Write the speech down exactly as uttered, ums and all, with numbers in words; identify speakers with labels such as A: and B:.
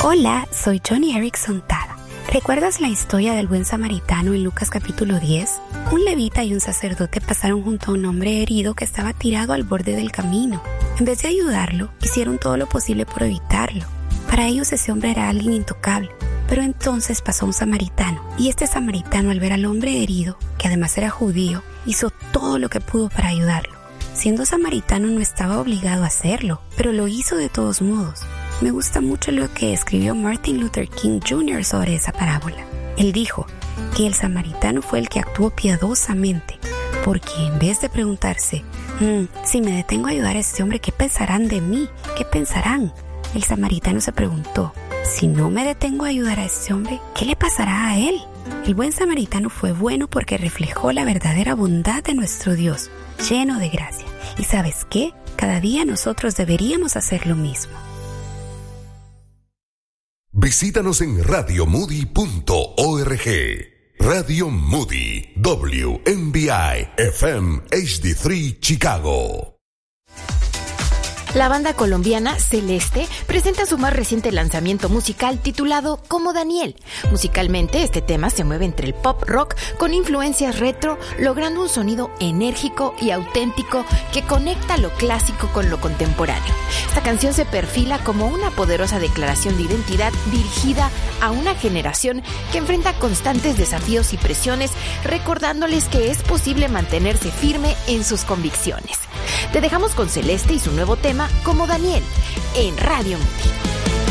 A: Hola, soy Johnny Erickson Tada. ¿Recuerdas la historia del buen samaritano en Lucas capítulo diez? Un levita y un sacerdote pasaron junto a un hombre herido que estaba tirado al borde del camino. En vez de ayudarlo, hicieron todo lo posible por evitarlo. Para ellos ese hombre era alguien intocable. Pero entonces pasó un samaritano, y este samaritano, al ver al hombre herido, que además era judío, hizo todo lo que pudo para ayudarlo. Siendo samaritano no estaba obligado a hacerlo, pero lo hizo de todos modos. Me gusta mucho lo que escribió Martin Luther King junior sobre esa parábola. Él dijo que el samaritano fue el que actuó piadosamente, porque en vez de preguntarse, mmm, si me detengo a ayudar a este hombre, ¿qué pensarán de mí? ¿Qué pensarán? El samaritano se preguntó, si no me detengo a ayudar a este hombre, ¿qué le pasará a él? El buen samaritano fue bueno porque reflejó la verdadera bondad de nuestro Dios, lleno de gracia. ¿Y sabes qué? Cada día nosotros deberíamos hacer lo mismo.
B: Visítanos en radio moody punto org. Radio Moody, W M B I, F M H D tres, Chicago.
C: La banda colombiana Celeste presenta su más reciente lanzamiento musical titulado Como Daniel. Musicalmente, este tema se mueve entre el pop rock con influencias retro, logrando un sonido enérgico y auténtico que conecta lo clásico con lo contemporáneo. Esta canción se perfila como una poderosa declaración de identidad dirigida a una generación que enfrenta constantes desafíos y presiones, recordándoles que es posible mantenerse firme en sus convicciones. Te dejamos con Celeste y su nuevo tema Como Daniel en Radio Moody.